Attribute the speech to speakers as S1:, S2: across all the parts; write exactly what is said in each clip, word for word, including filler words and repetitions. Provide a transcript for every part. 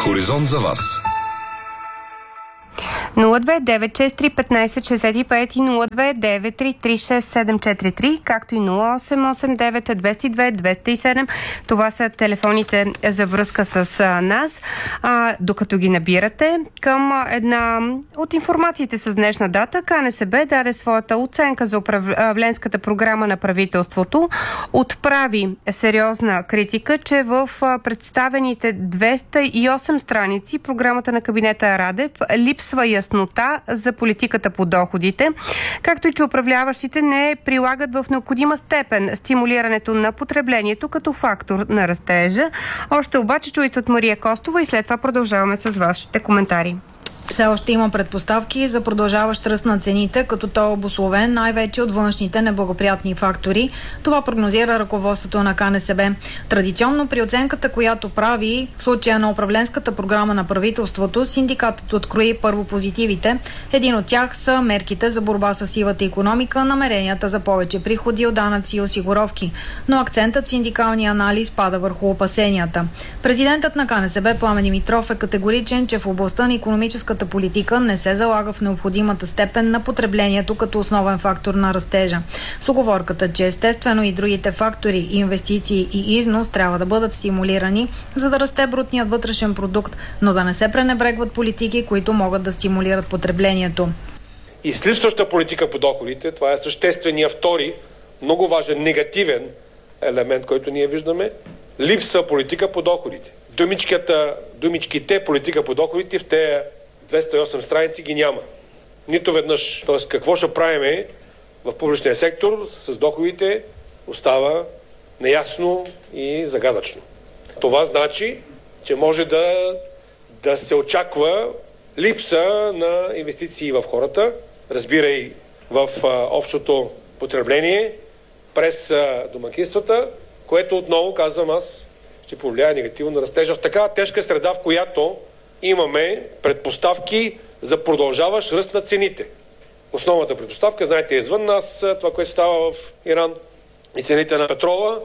S1: Хоризонт за вас.
S2: нула две девет шест три петнайсет шестдесет и пет и нула две девет три три шест седем четири три, както и нула осем осем девет двеста и две двеста и седем. Това са телефоните за връзка с нас. А, докато ги набирате, към една от информациите с днешна дата, КНСБ даде своята оценка за управленската програма на правителството. Отправи сериозна критика, че в представените двеста и осем страници програмата на кабинета Радев липсва яснота за политиката по доходите, както и че управляващите не прилагат в необходима степен стимулирането на потреблението като фактор на растежа. Още обаче чуйте от Мария Костова и след това продължаваме с вашите коментари.
S3: Все още има предпоставки за продължаващ ръст на цените, като той е обусловен най-вече от външните неблагоприятни фактори. Това прогнозира ръководството на КНСБ. Традиционно при оценката, която прави в случая на управленската програма на правителството, синдикатът открои първо позитивите. Един от тях са мерките за борба с сивата икономика, намеренията за повече приходи от данъци и осигуровки. Но акцентът синдикалния анализ пада върху опасенията. Президентът на КНСБ Пламен Димитров е категоричен, че в областта на икономическата политика не се залага в необходимата степен на потреблението като основен фактор на растежа. С уговорката, че естествено и другите фактори, инвестиции и износ трябва да бъдат стимулирани, за да расте брутният вътрешен продукт, но да не се пренебрегват политики, които могат да стимулират потреблението.
S4: И с липсваща политика по доходите, това е съществения втори, много важен негативен елемент, който ние виждаме, липсва политика по доходите. Думичката, думичките политика по доходите в тези двеста и осем страници ги няма. Нито веднъж. Тоест, какво ще правиме в публичния сектор с доходите остава неясно и загадъчно. Това значи, че може да, да се очаква липса на инвестиции в хората, разбирай в а, общото потребление през а, домакинствата, което отново, казвам аз, ще повлияе негативно на растежа в такава тежка среда, в която имаме предпоставки за продължаващ ръст на цените. Основната предпоставка, знаете, е извън нас, това, което става в Иран и цените на петрола,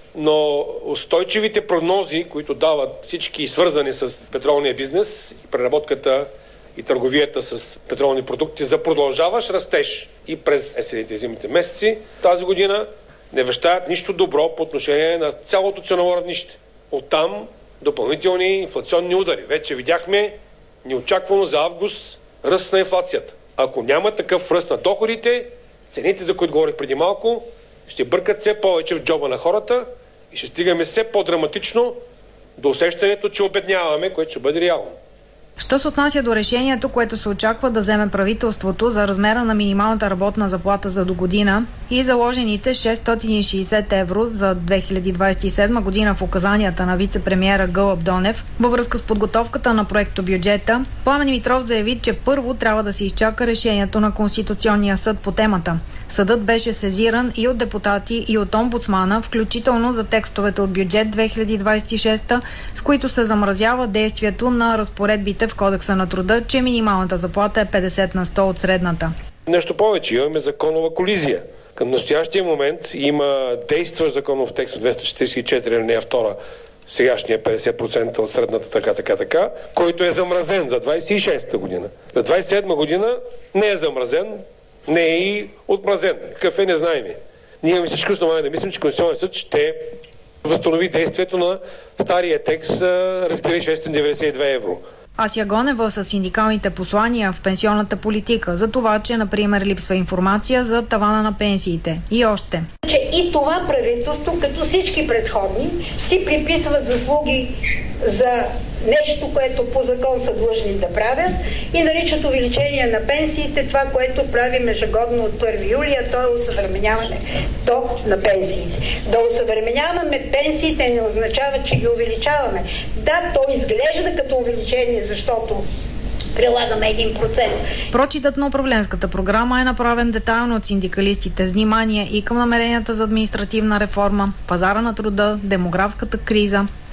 S4: но устойчивите прогнози, които дават всички свързани с петролния бизнес и преработката и търговията с петролни продукти за продължаващ растеж и през есените и зимните месеци тази година, не вещаят нищо добро по отношение на цялото ценово равнище. Оттам допълнителни инфлационни удари. Вече видяхме неочаквано за август ръст на инфлацията. Ако няма такъв ръст на доходите, цените, за които говорих преди малко, ще бъркат все повече в джоба на хората и ще стигаме все по-драматично до усещането, че обедняваме, което ще бъде реално.
S3: Що се отнася до решението, което се очаква да вземе правителството за размера на минималната работна заплата за до година и заложените шестстотин и шейсет евро за две хиляди двадесет и седма година в указанията на вице-премиера Гълъб Донев във връзка с подготовката на проекто бюджета, Пламен Димитров заяви, че първо трябва да се изчака решението на Конституционния съд по темата. Съдът беше сезиран и от депутати, и от омбудсмана, включително за текстовете от бюджет две хиляди двадесет и шеста, с които се замразява действието на разпоредбите в Кодекса на труда, че минималната заплата е петдесет на сто от средната.
S4: Нещо повече, имаме законова колизия. Към настоящия момент има действащ законов текст от двеста четиридесет и четири алинея втора, сегашния петдесет процента от средната така, така, така, който е замразен за двадесет и шеста година. За двадесет и седма година не е замразен, не е и отмразен. Какъв е, не знаем. Ние имаме всички основания да мислим, че Конституционният съд ще възстанови действието на стария текст, разбирай шестстотин деветдесет и две евро.
S3: Ася Гонева с синдикалните послания в пенсионната политика за това, че, например, липсва информация за тавана на пенсиите. И още.
S5: Че и това правителство, като всички предходни, си приписват заслуги за нещо, което по закон са длъжни да правят и наричат увеличение на пенсиите това, което правим ежегодно от първи юли, а то е усъвременяване то на пенсиите. Да усъвременяваме пенсиите не означава, че ги увеличаваме. Да, то изглежда като увеличение, защото прилагаме един процент.
S3: Прочитът на управленската програма е направен детайлно от синдикалистите с внимание и към намеренията за административна реформа, пазара на труда, демографската криза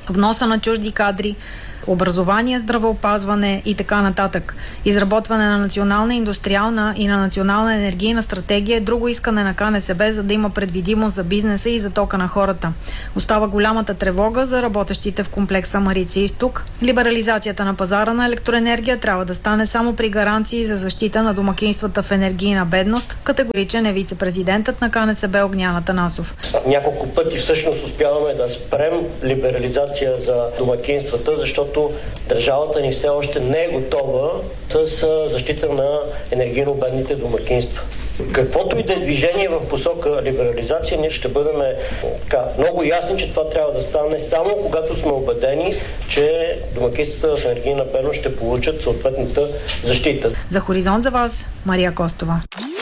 S3: вноса на чужди кадри, образование, здравеопазване и така нататък. Изработване на национална индустриална и на национална енергийна стратегия е друго искане на КНСБ, за да има предвидимост за бизнеса и за тока на хората. Остава голямата тревога за работещите в комплекса Марица изток. Либерализацията на пазара на електроенергия трябва да стане само при гаранции за защита на домакинствата в енергийна бедност, категоричен е вице-президентът на КНСБ Огнян Атанасов.
S1: Няколко пъти всъщност успяваме да спрем либерализация за домакинствата, защото държавата ни все още не е готова с защита на енергийно бедните домакинства. Каквото и да е движение в посока либерализация, ние ще бъдем така, много ясни, че това трябва да стане само когато сме убедени, че домакинствата в енергийна бедност ще получат съответната защита.
S3: За Хоризонт за вас, Мария Костова.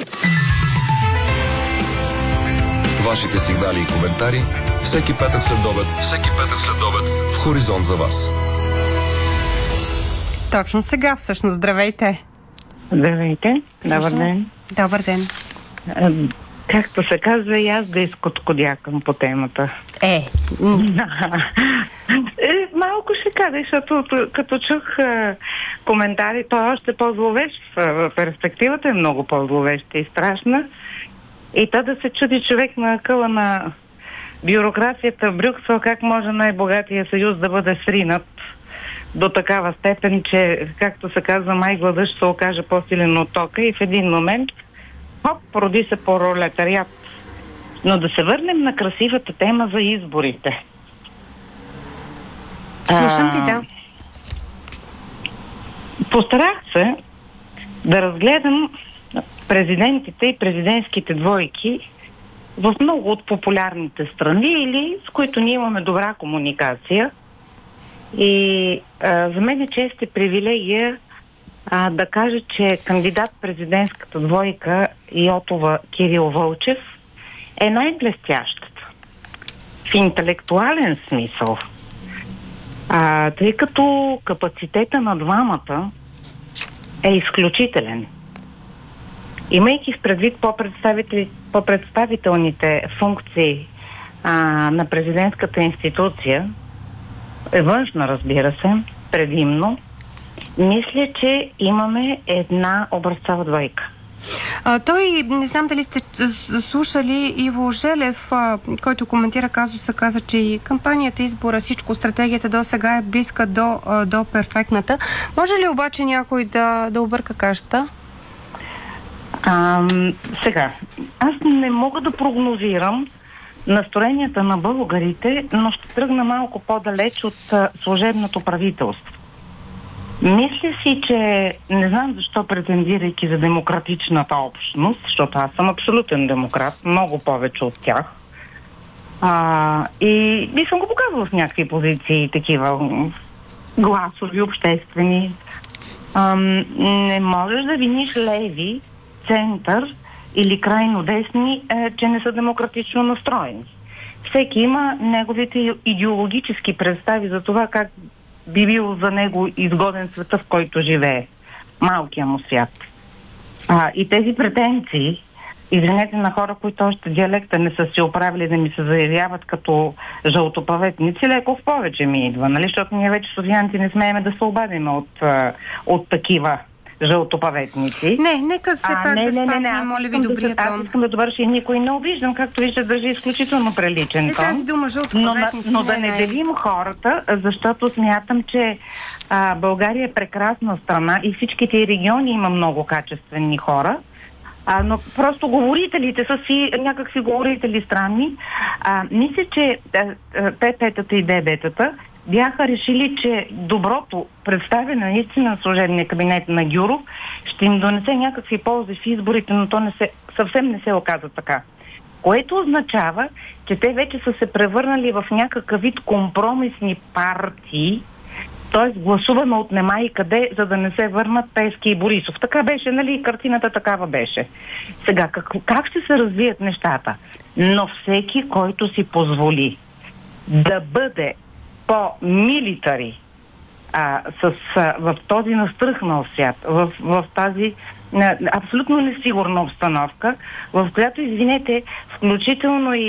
S6: Вашите сигнали и коментари всеки петък след обед, всеки петък след обед в Хоризонт за вас.
S2: Точно сега, всъщност. Здравейте!
S7: Здравейте! Добър ден!
S2: Добър ден!
S7: Както се казва, и аз да изкоткодякам по темата.
S2: Е!
S7: е малко ще кажа, защото като чух а, коментари, той е още по-зловещ. Перспективата е много по-зловеща и страшна. И то да се чуди човек на акъла на бюрокрацията в Брюксел, как може най-богатия съюз да бъде сринат до такава степен, че, както се казва, май гладът ще се окаже по-силен от тока и в един момент, хоп, породи се пролетариат. Но да се върнем на красивата тема за изборите.
S2: Слушам ви, да.
S7: Постарах се да разгледам президентите и президентските двойки в много от популярните страни или с които ние имаме добра комуникация. И а, за мен е чест и привилегия а, да кажа, че кандидат президентската двойка Йотова Кирил Вълчев е най-блестящата в интелектуален смисъл. А, тъй като капацитета на двамата е изключителен. Имайки в предвид по-представителните функции а, на президентската институция, е външна, разбира се, предимно, мисля, че имаме една образцова двойка.
S2: А, той, не знам дали сте слушали, Иво Желев, а, който коментира казуса, каза, че и кампанията, избора, всичко, стратегията до сега е близка до, а, до перфектната. Може ли обаче някой да, да обърка кашата?
S7: А, сега, аз не мога да прогнозирам настроенията на българите, но ще тръгна малко по-далеч от а, служебното правителство. Мисля си, че не знам защо, претендирайки за демократичната общност, защото аз съм абсолютен демократ, много повече от тях. А, и, и съм го показвала в някакви позиции, такива гласови, обществени. А, не можеш да виниш леви, център или крайно десни, е, че не са демократично настроени. Всеки има неговите идеологически представи за това как би бил за него изгоден света, в който живее. Малкия му свят. А, и тези претенции, извинете на хора, които още диалекта не са си оправили да ми се заявяват като жълтопаветници, леко в повече ми идва, нали? Защото ние вече софиянци не смееме да се обадим от, от такива жълтопаветници.
S2: Не, нека все пак
S7: не,
S2: да
S7: не,
S2: спазваме,
S7: не,
S2: моля ви, добрия тон.
S7: Аз искам да довърша и никой не обиждам, както вижте, държи изключително приличен тон.
S2: Не тази дума жълтопаветници.
S7: Но, но да не делим хората, защото смятам, че а, България е прекрасна страна и всичките региони има много качествени хора. А, но просто говорителите са си някакви говорители странни. А, мисля, че ПП-тата и ДБ-тата бяха решили, че доброто представяне наистина на служебния кабинет на Гюров ще им донесе някакви ползи в изборите, но то не се, съвсем не се оказа така. Което означава, че те вече са се превърнали в някакъв вид компромисни партии, т.е. гласуваме от нема и къде, за да не се върнат Пески и Борисов. Така беше, нали? Картината такава беше. Сега, как, как ще се развият нещата? Но всеки, който си позволи да бъде по-милитари а, с, а, в този настръхнал свят, в, в тази а, абсолютно несигурна обстановка, в която, извинете, включително и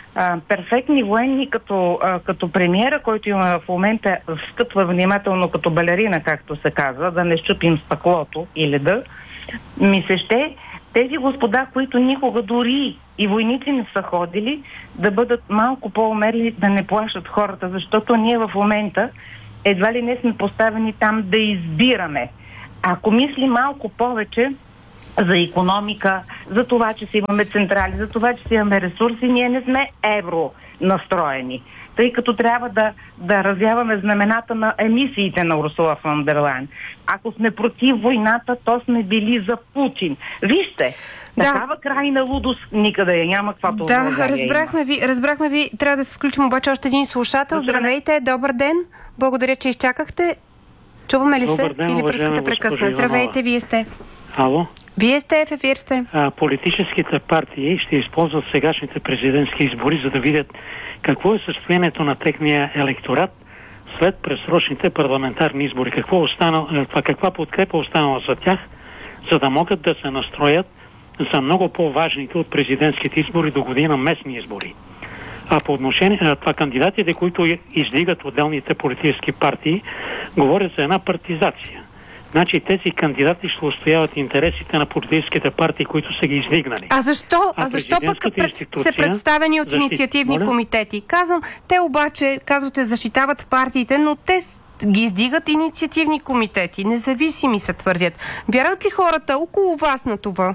S7: а, перфектни военни, като, а, като премиера, който има в момента, встъпва внимателно като балерина, както се казва, да не щупим стъклото и леда, ми се ще тези господа, които никога дори и войници не са ходили, да бъдат малко по-умерли, да не плашат хората, защото ние в момента едва ли не сме поставени там да избираме. Ако мисли малко повече за икономика, за това, че си имаме централи, за това, че си имаме ресурси, ние не сме евро настроени. Тъй като трябва да, да развяваме знамената на емисиите на Урсула фон дер Лайен. Ако сме против войната, то сме били за Путин. Вижте, да. Такава крайна лудост никъде я няма, каквато
S2: Да, разбрахме ви, разбрахме ви. Трябва да се включим обаче още един слушател. Здравейте, добър ден. Благодаря, че изчакахте. Чуваме ли се?
S8: Ден,
S2: или връзката прекъсна? Здравейте, вие сте.
S8: Ало?
S2: Вие сте, в ефир сте.
S8: А, политическите партии ще използват сегашните президентски избори, за да видят какво е състоянието на техния електорат след пресрочните парламентарни избори. Какво останало, каква подкрепа останала за тях, за да могат да се настроят за много по-важните от президентските избори до година местни избори. А по отношение на това, кандидатите, които издигат отделните политически партии, говорят за една партизация. Значи тези кандидати ще устояват интересите на политическите партии, които са ги издигнали.
S2: А защо, а, а защо пък пред, се представени от защит... инициативни Моля? комитети? Казвам, те обаче, казвате, защитават партиите, но те ги издигат инициативни комитети. Независими се твърдят. Вярват ли хората около вас на това?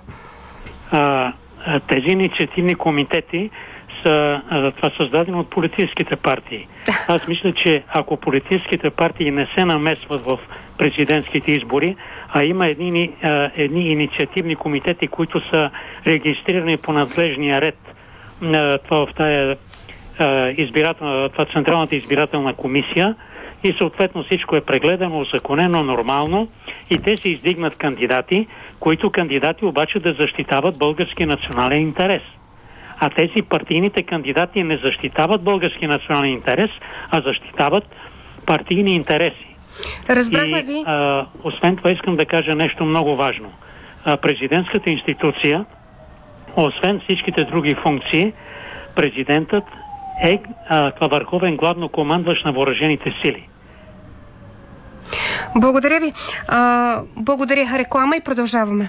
S8: А, тези инициативни комитети са, а, това създадени от политическите партии. Аз мисля, че ако политическите партии не се намесват в президентските избори, а има едни, а, едни инициативни комитети, които са регистрирани по надлежния ред а, това в тая а, избирателна, това Централната избирателна комисия, и съответно всичко е прегледано, узаконено, нормално, и те се издигнат кандидати, които кандидати обаче да защитават български национален интерес. А тези партийните кандидати не защитават български национален интерес, а защитават партийни интереси.
S2: Разбрахме ви.
S8: А, освен това искам да кажа нещо много важно. А, президентската институция, освен всичките други функции, президентът е а, върховен главнокомандващ на въоръжените сили.
S2: Благодаря ви. А, благодаря. Реклама и продължаваме.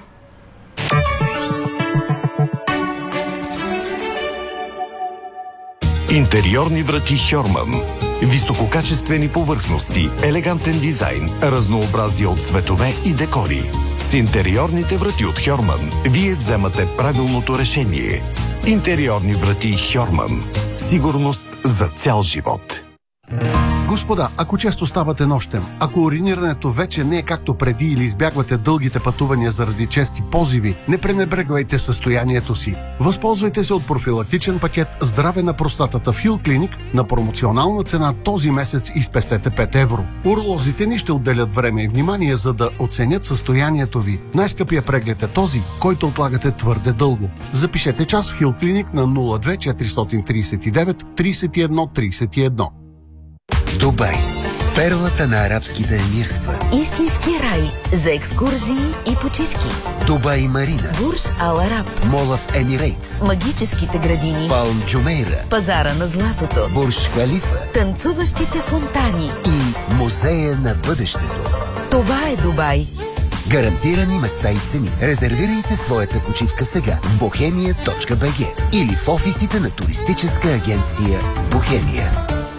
S9: Интериорни врати Хьорман. Висококачествени повърхности, елегантен дизайн, разнообразие от цветове и декори. С интериорните врати от Хьорман вие вземате правилното решение. Интериорни врати Хьорман. Сигурност за цял живот.
S10: Господа, ако често ставате нощем, ако уринирането вече не е както преди или избягвате дългите пътувания заради чести позиви, не пренебрегвайте състоянието си. Възползвайте се от профилактичен пакет Здраве на простатата в Хил Клиник на промоционална цена този месец и спестете пет евро. Уролозите ни ще отделят време и внимание, за да оценят състоянието ви. Най-скъпия преглед е този, който отлагате твърде дълго. Запишете час в Хил Клиник на нула две четиристотин тридесет и девет тридесет и едно тридесет и едно.
S11: Дубай. Перлата на арабските емирства.
S12: Истински рай за екскурзии и почивки.
S11: Дубай Марина.
S12: Бурж Ал Араб.
S11: Мола в Емирейтс.
S12: Магическите градини.
S11: Палм Джумейра.
S12: Пазара на златото.
S11: Бурж Халифа.
S12: Танцуващите фонтани.
S11: И Музея на бъдещето.
S12: Това е Дубай.
S11: Гарантирани места и цени. Резервирайте своята почивка сега в бохемия точка би джи или в офисите на туристическа агенция Бохемия.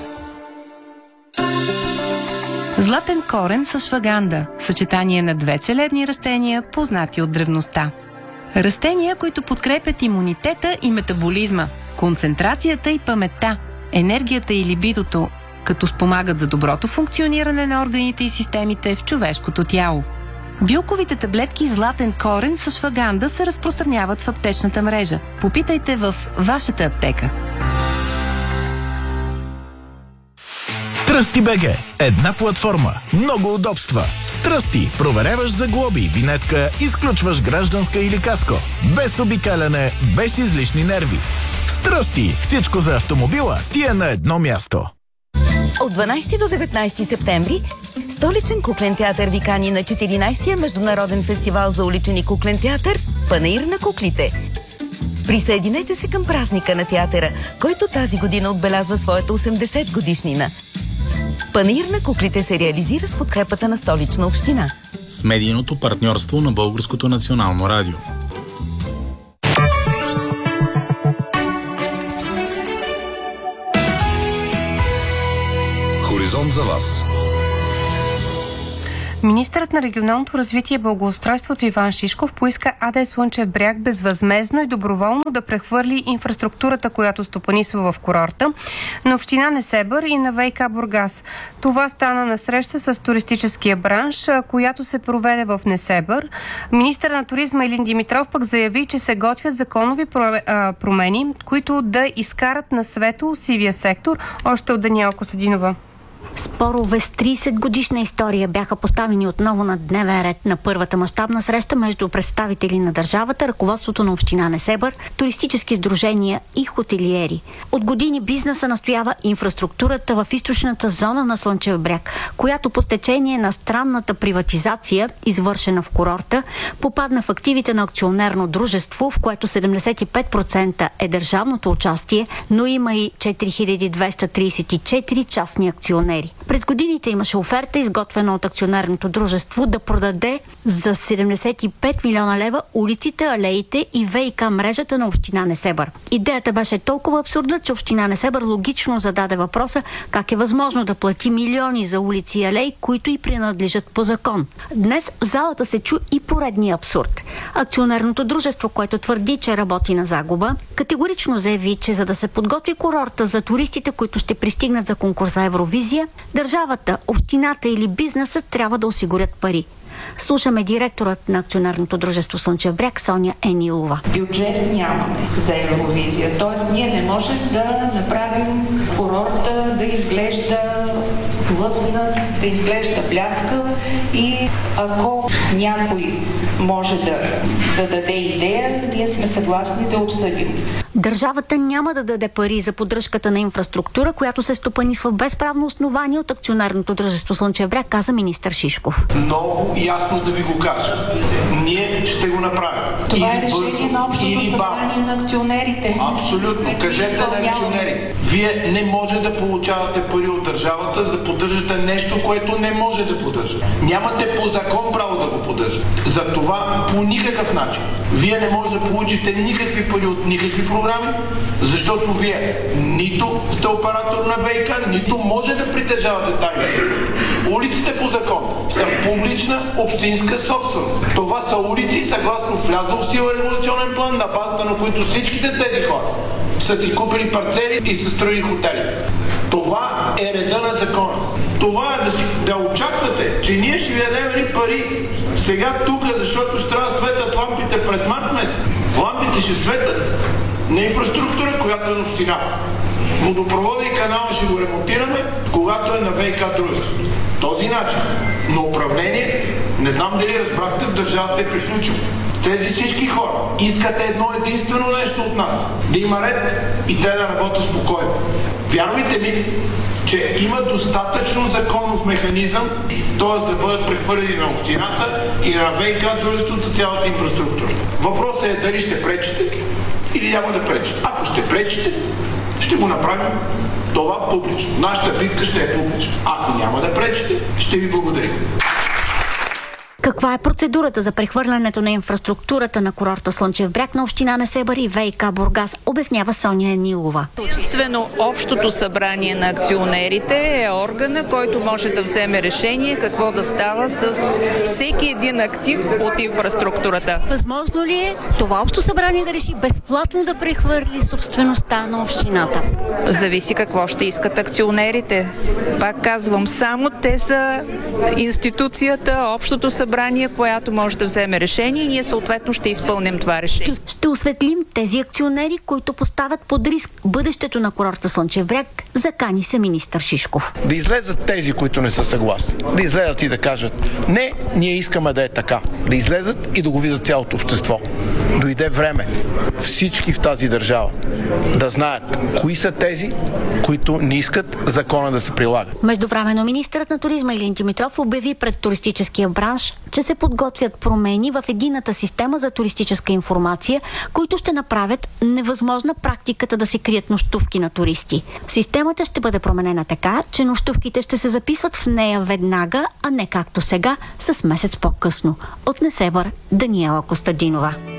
S13: Златен корен с шваганда – съчетание на две целебни растения, познати от древността. Растения, които подкрепят имунитета и метаболизма, концентрацията и паметта, енергията и либидото, като спомагат за доброто функциониране на органите и системите в човешкото тяло. Билковите таблетки Златен корен с шваганда се разпространяват в аптечната мрежа. Попитайте в вашата аптека.
S14: Тръсти БГ. Една платформа. Много удобства. С Тръсти проверяваш за глоби, винетка, изключваш гражданска или каско. Без обикаляне, без излишни нерви. С Тръсти всичко за автомобила ти е на едно място.
S12: От дванайсети до деветнайсети септември Столичен куклен театър ви кани на четиринайсетия международен фестивал за уличен и куклен театър Панаир на куклите. Присъединете се към празника на театъра, който тази година отбелязва своята осемдесет годишнина. Панаир на куклите се реализира с подкрепата на Столична община.
S15: С медийното партньорство на Българското национално радио.
S6: Хоризонт за вас.
S2: Министърът на регионалното развитие и благоустройството Иван Шишков поиска АД Слънчев бряг безвъзмездно и доброволно да прехвърли инфраструктурата, която стопанисва в курорта, на община Несебър и на ВиК Бургас. Това стана на среща с туристическия бранш, която се проведе в Несебър. Министърът на туризма Илин Димитров пък заяви, че се готвят законови промени, които да изкарат на свето сивия сектор. Още от Даниела Костадинова.
S16: Спорове с трийсет годишна история бяха поставени отново на дневен ред на първата мащабна среща между представители на държавата, ръководството на община Несебър, туристически сдружения и хотелиери. От години бизнеса настоява инфраструктурата в източната зона на Слънчев бряг, която по стечение на странната приватизация, извършена в курорта, попадна в активите на акционерно дружество, в което седемдесет и пет процента е държавното участие, но има и четири хиляди двеста трийсет и четири частни акционери. През годините имаше оферта, изготвена от акционерното дружество, да продаде за седемдесет и пет милиона лева улиците, алеите и ВиК мрежата на община Несебър. Идеята беше толкова абсурдна, че община Несебър логично зададе въпроса как е възможно да плати милиони за улици и алеи, които и принадлежат по закон. Днес в залата се чу и поредния абсурд. Акционерното дружество, което твърди, че работи на загуба, категорично заяви, че за да се подготви курорта за туристите, които ще пристигнат за конкурса Евровизия, държавата, общината или бизнесът трябва да осигурят пари. Слушаме директорът на акционерното дружество Слънчев бряг Соня Енилова.
S17: Бюджет нямаме за Евровизия, т.е. ние не можем да направим курорта да изглежда лъснат, да изглежда бляскав и ако някой може да, да даде идея, ние сме съгласни да обсъдим.
S16: Държавата няма да даде пари за поддръжката на инфраструктура, която се стопанисва без правно основание от акционерното дружество Слънчев бряг, каза министър Шишков.
S18: Много ясно да ви го кажа. Ние ще го направим.
S17: Това
S18: или
S17: е решение
S18: бързо,
S17: на общото събрание на акционерите.
S18: Абсолютно. Кажете на акционери. Вие не може да получавате пари от държавата, за да поддържате нещо, което не може да поддържате. Нямате по закон право да го поддържате. За това по никакъв начин. Вие не може да получите никакви пари от никакви програми, защото вие нито сте оператор на ВиК, нито може да притежавате тази. Улиците по закон са публична общинска собственост. Това са улици, съгласно влязъл в сила революционен план, на базата на които всичките тези хора са си купили парцели и са строили хотели. Това е реда на закона. Това е да, си, да очаквате, че ние ще ви дадем едни пари сега тук, защото ще трябва да светят лампите през март месец. Лампите ще светят на инфраструктура, която е на община. Водопровода и канала ще го ремонтираме, когато е на ВиК дружеството. Този начин на управление, не знам дали разбрахте, в държавата е приключено. Тези всички хора искат едно единствено нещо от нас. Да има ред и те да работят спокойно. Вярвайте ми, че има достатъчно законов механизъм, т.е. да бъдат прехвърлени на общината и на ВиК дружеството цялата инфраструктура. Въпросът е дали ще пречите или няма да пречите. Ако ще пречите, ще го направим това публично. Нашата битка ще е публична. Ако няма да пречите, ще ви благодарим.
S16: Каква е процедурата за прехвърлянето на инфраструктурата на курорта Слънчев бряг на община Несебър и ВиК Бургас, обяснява Соня Енилова.
S19: Единствено общото събрание на акционерите е органа, който може да вземе решение какво да става с всеки един актив от инфраструктурата.
S16: Възможно ли е това общо събрание да реши безплатно да прехвърли собствеността на общината?
S19: Зависи какво ще искат акционерите. Пак казвам, само те са институцията, общото събрание, която може да вземе решение и ние съответно ще изпълним това решение.
S16: Ще осветлим тези акционери, които поставят под риск бъдещето на курорта Слънчев бряг, закани се министър Шишков.
S18: Да излезат тези, които не са съгласни. Да излезат и да кажат: не, ние искаме да е така. Да излезат и да го видят цялото общество.
S20: Дойде време всички в тази държава да знаят кои са тези, които не искат закона да се прилага.
S16: Междувременно министърът на туризма Илин Димитров обяви пред туристическия бранш, че се подготвят промени в единната система за туристическа информация, които ще направят невъзможна практиката да се крият нощувки на туристи. Системата ще бъде променена така, че нощувките ще се записват в нея веднага, а не както сега, с месец по-късно. От Несебър, Даниела Костадинова.